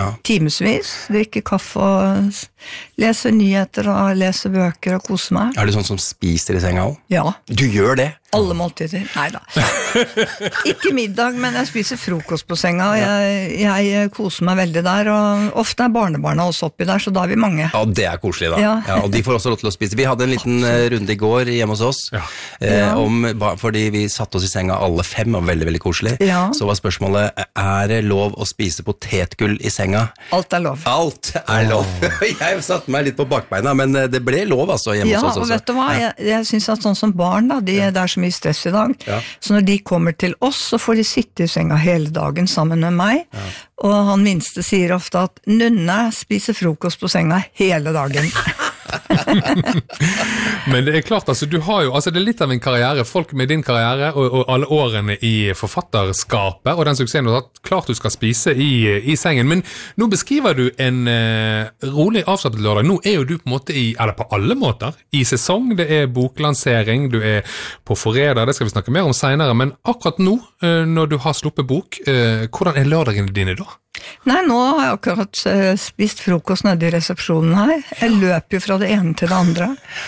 timesvis, drikke kaffe og lese nyheter og lese bøker og kose meg. Er du sånn som spiser i senga også? Ja. Du gjør det? Alle måltider. Neida. Ikke middag, men jeg spiser frokost på senga, og jeg koser meg veldig der, og ofte barnebarna også oppi der, så da vi mange. Ja, det koselig da. Ja, og de får også lov til å spise. Vi hadde en liten runde i går hjemme hos oss, fordi vi satte oss i senga alle 5, og veldig, veldig koselig. Så var spørsmålet, det lov å spise potetgull i senga? Alt lov. Alt lov. Jeg satte meg litt på bakbeina, men det ble lov altså hjemme hos oss også. Ja, og vet du hva? Jeg synes at sånn som barn da, det så mye stress i dag, så når de kommer til oss, så får de sitte i senga hele dagen sammen med meg, og han minste sier ofte at Nunne spiser frokost på senga hele dagen. Men det klart, altså, du har jo, altså det litt av en karriere, folk med din karriere og alle årene i forfatterskapet, og den suksessen du har hatt, klart du skal spise i sengen, men nå beskriver du en rolig avslappet lørdag. Nå jo du på en måte eller på alle måter, i sesong, det boklansering, du på Forræder, det skal vi snakke mer om senere, men akkurat nå, når du har sluppet bok, hvordan lørdagene dine da? Nei, nå har jeg akkurat spist frokost nede i resepsjonen her. Jeg løper jo fra det ene til det andre.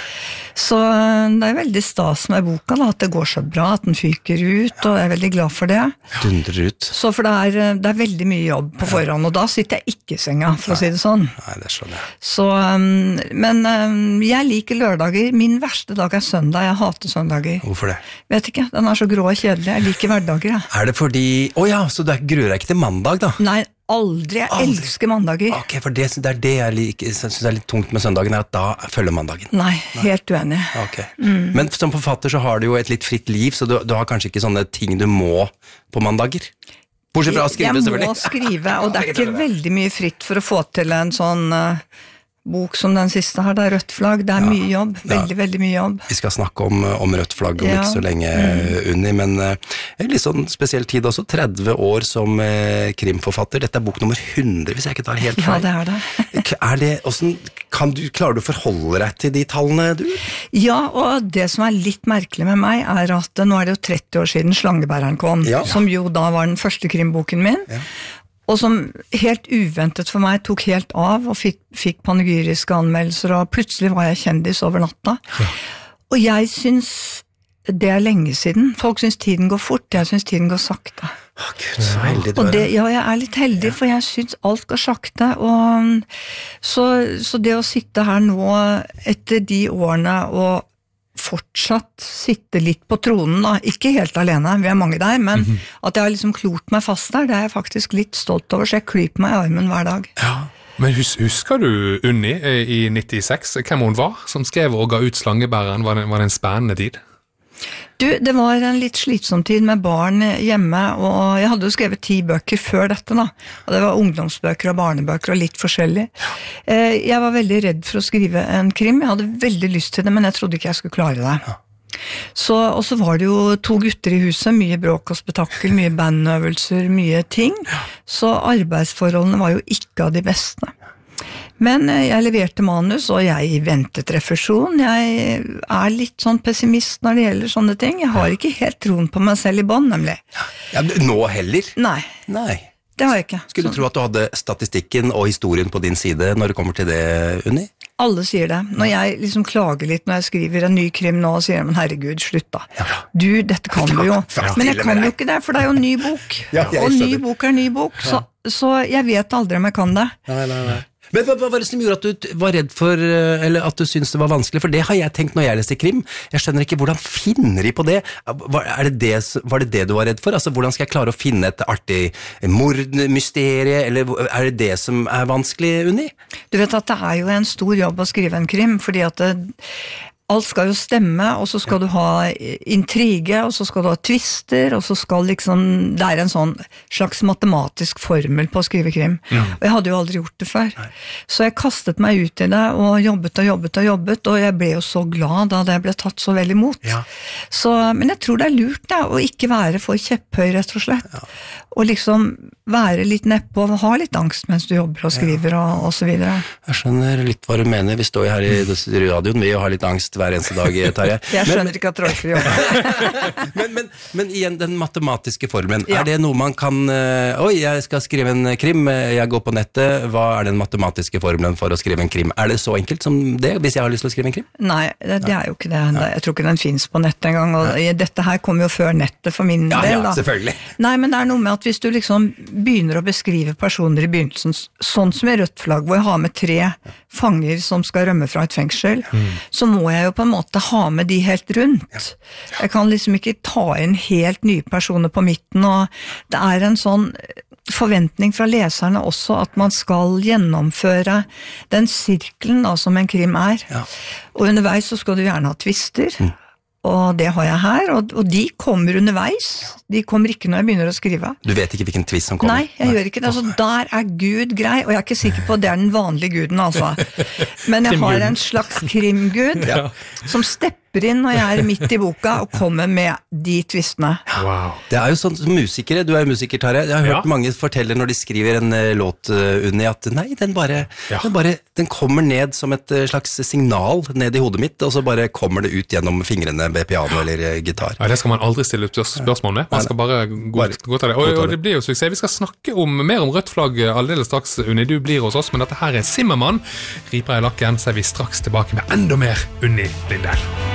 Så det veldig stas med boka da, at det går så bra, at den fyker ut, og jeg veldig glad for det. Dundrer ut. Så for det veldig mye jobb på forhånd, og da sitter jeg ikke i senga, for å si det sånn. Nei, det skjønner jeg. Så, men jeg liker lørdager. Min verste dag søndag. Jeg hater søndager. Hvorfor det? Vet ikke, den så grå og kjedelig. Jeg liker hverdager, jeg. Det fordi... så du gruer deg ikke til mandag da? Nei, aldri. Jeg elsker mandager. Ok, for det det jeg synes litt tungt med søndagen, at da følger mandagen. Nei, helt uenig. Ok. Men som forfatter så har du jo et litt fritt liv, så du har kanskje ikke sånne ting du må på mandager? Bortsett fra å skrive, selvfølgelig. Jeg må skrive, og det ikke veldig mye fritt for å få til en sånn... bok som den siste her, det rødt flagg, det mye jobb, veldig mye jobb. Vi skal snakke om rødt flagg om ikke så lenge, Unni, men litt sånn spesiell tid også, 30 år som krimforfatter. Dette bok nummer 100, hvis jeg ikke tar helt feil. Ja, det det. Klarer du å forholde deg til de tallene, du? Ja, og det som litt merkelig med meg, at nå det jo 30 år siden Slangebæreren kom, som jo da var den første krimboken min, og som helt uventet for meg tok helt av og fikk panegyriske anmeldelser, og plutselig var jeg kjendis over natta. Og jeg synes det lenge siden. Folk synes tiden går fort, jeg synes tiden går sakte. Gud, så heldig du Ja, jeg litt heldig, for jeg synes alt går sakte, og så det å sitte her nå etter de årene og fortsatt sitte litt på tronen da, ikke helt alene, vi mange der, men at jeg har liksom klort meg fast der, det jeg faktisk litt stolt over, så jeg klyper meg i armen hver dag. Ja, men husker du Unni i 96, hvem hun var, som skrev og ga ut Slangebæreren, var det en spennende tid? Du, det var en litt slitsom tid med barn hjemme, og jeg hadde jo skrevet 10 bøker før dette da, og det var ungdomsbøker og barnebøker og litt forskjellig. Jeg var veldig redd for å skrive en krim, jeg hadde veldig lyst til det, men jeg trodde ikke jeg skulle klare det. Og så var det jo 2 gutter i huset, mye bråk og spetakkel, mye bandøvelser, mye ting, så arbeidsforholdene var jo ikke av de beste. Men jeg leverte manus, og jeg ventet refusjon. Jeg litt sånn pessimist når det gjelder sånne ting. Jeg har ikke helt troen på meg selv i bånd, nemlig. Ja, nå heller? Nei, det har jeg ikke. Skulle du tro at du hadde statistikken og historien på din side når det kommer til det, Unni? Alle sier det. Når jeg liksom klager litt når jeg skriver en ny krim nå, og sier men herregud, slutt da. Du, dette kan du jo. Men jeg kan jo ikke det, for det jo en ny bok. Og ny bok ny bok, så jeg vet aldri om jeg kan det. Nei. Men hva var det som gjorde at du var redd for, eller at du syntes det var vanskelig? For det har jeg tenkt når jeg leser krim. Jeg skjønner ikke, hvordan finner de på det? Var det det du var redd for? Altså, hvordan skal jeg klare å finne et artig mordmysterie, eller det det som vanskelig, Unni? Du vet at det jo en stor jobb å skrive en krim, fordi at alt skal jo stemme, og så skal du ha intrige, og så skal du ha twister, og så skal liksom, det en sånn slags matematisk formel på å skrive krim. Og jeg hadde jo aldri gjort det før. Så jeg kastet meg ut i det, og jobbet, og jeg ble jo så glad da det ble tatt så vel imot. Men jeg tror det lurt da, å ikke være for kjepphøy, rett og slett. Og liksom være litt nedpå, og ha litt angst mens du jobber og skriver, og så videre. Jeg skjønner litt hva du mener. Vi står jo her i radioen, vi har litt angst hver eneste dag, Tarjei. Jeg skjønner ikke at trollker jobber. Men igjen, den matematiske formelen, er det noe man kan oi, jeg skal skrive en krim, jeg går på nettet, hva er den matematiske formelen for å skrive en krim? Er det så enkelt som det, hvis jeg har lyst til å skrive en krim? Nei, det er jo ikke det. Jeg tror ikke den finnes på nettet engang, og dette her kom jo før nettet for min del. Ja, selvfølgelig. Nei, men det er noe med at hvis du liksom begynner å beskrive personer i begynnelsen, sånn som i Rødt flagg, hvor jeg har med 3 fanger som skal rømme fra et fengsel, så må jeg jo på en måte ha med de helt rundt. Jeg kan liksom ikke ta inn helt nye personer på midten, og det er en sånn forventning fra leserne også at man skal gjennomføre den sirkelen da, som en krim er. Og underveis så skal du gjerne ha twister, og det har jeg her, og de kommer underveis. De kommer ikke når jeg begynner å skrive. Du vet ikke hvilken twist som kommer? Nei, jeg gjør ikke det. Altså, der er Gud grei, og jeg er ikke sikker på at det er den vanlige guden, altså. Men jeg har en slags krimgud som stepper inn når jeg er midt i boka og kommer med de twistene. Wow. Det er jo sånn som musikere, du er jo musiker, Tarjei. Jeg har hørt mange fortelle når de skriver en låt Unni, at nei, den kommer ned som et slags signal ned i hodet mitt, og så bare kommer det ut gjennom fingrene med piano eller gitar. Ja, det skal man aldri stille spørsmål med. Man skal bare gå til det. Og det blir jo suksess. Vi skal snakke mer om Rødt flagg aldeles straks, Unni. Du blir hos oss, men dette her er Zimmermann. Riper i lakken, så er vi straks tilbake med enda mer Unni Lindell.